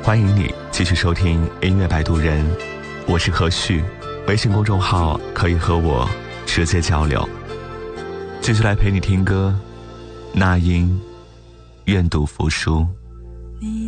欢迎你继续收听音乐摆渡人，我是何旭，微信公众号可以和我直接交流。继续来陪你听歌，那英愿赌服输。